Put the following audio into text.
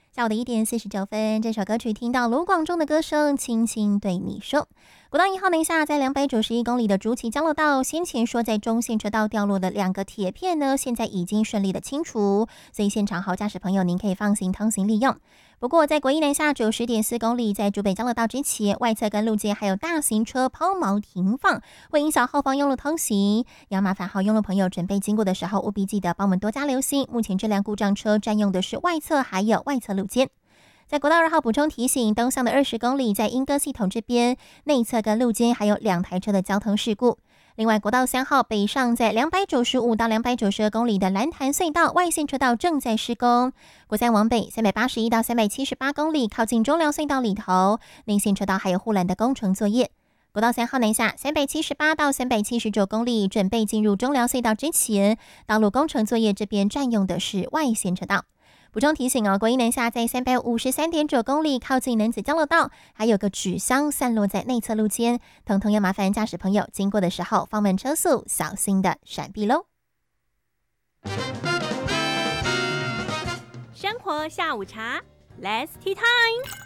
下午的1点49分，这首歌曲听到卢广仲的歌声，轻轻对你说。国道1号南下在291公里的竹崎交流道，先前说在中线车道掉落的2个铁片呢，现在已经顺利的清除，所以现场好驾驶朋友您可以放心通行利用。不过在国一南下90.4公里，在竹北交流道之前，外侧跟路肩还有大型车抛锚停放，会影响后方用路通行，要麻烦好用路朋友准备经过的时候，务必记得帮我们多加留心。目前这辆故障车占用的是外侧还有外侧路肩。在国道2号补充提醒，东向的20公里，在莺歌系统这边内侧跟路肩还有2台车的交通事故。另外，国道3号北上在295到292公里的蓝潭隧道外线车道正在施工。国3往北381到378公里，靠近中寮隧道里头内线车道还有护栏的工程作业。国道3号南下378到379公里，准备进入中寮隧道之前，道路工程作业这边占用的是外线车道。补充提醒国一南下在353.9公里，靠近楠梓交流道，还有个纸箱散落在内侧路肩，统统要麻烦驾驶朋友经过的时候放慢车速，小心的闪避喽。 生活下午茶 ，Let's Tea Time。